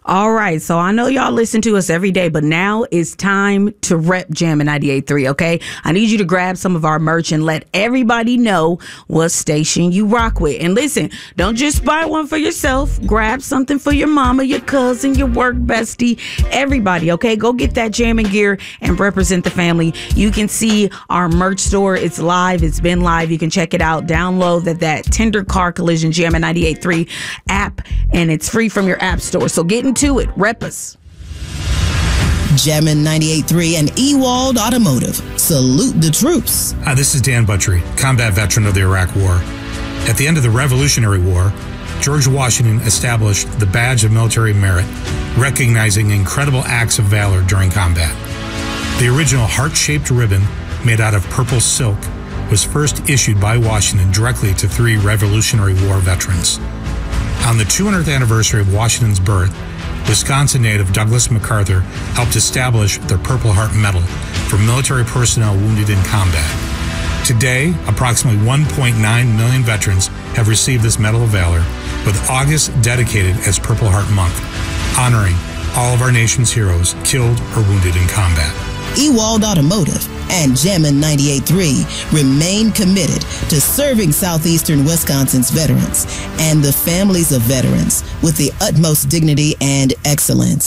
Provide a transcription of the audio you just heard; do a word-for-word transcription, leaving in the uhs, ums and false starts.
All right, so I know y'all listen to us every day, but now it's time to rep Jammin' ninety-eight point three, okay? I need you to grab some of our merch and let everybody know what station you rock with. And listen, don't just buy one for yourself. Grab something for your mama, your cousin, your work bestie, everybody, okay? Go get that Jammin' gear and represent the family. You can see our merch store. It's live. It's been live. You can check it out. Download that, that Tender Car Collision Jammin' ninety-eight point three app, and it's free from your app store. So get into it. Rep us. Jammin' ninety-eight point three and Ewald Automotive. Salute the troops. Hi, this is Dan Buttrey, combat veteran of the Iraq War. At the end of the Revolutionary War, George Washington established the Badge of Military Merit, recognizing incredible acts of valor during combat. The original heart-shaped ribbon, made out of purple silk, was first issued by Washington directly to three Revolutionary War veterans. On the two hundredth anniversary of Washington's birth, Wisconsin native Douglas MacArthur helped establish the Purple Heart Medal for military personnel wounded in combat. Today, approximately one point nine million veterans have received this Medal of Valor, with August dedicated as Purple Heart Month, honoring all of our nation's heroes killed or wounded in combat. Ewald Automotive and Jammin' ninety-eight point three remain committed to serving southeastern Wisconsin's veterans and the families of veterans with the utmost dignity and excellence.